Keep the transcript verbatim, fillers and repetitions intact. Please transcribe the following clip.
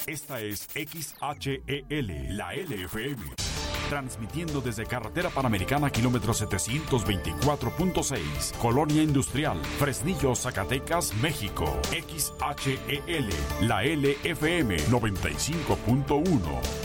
Esta es X H E L, la L F M. Transmitiendo desde Carretera Panamericana, kilómetro setecientos veinticuatro punto seis, Colonia Industrial, Fresnillo, Zacatecas, México. X H E L, la L F M noventa y cinco punto uno.